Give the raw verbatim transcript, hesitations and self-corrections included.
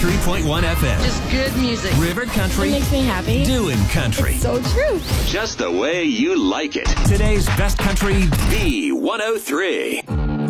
three point one F M. Just good music. River Country. It makes me happy. Doing country. It's so true. Just the way you like it. Today's best country, B one oh three.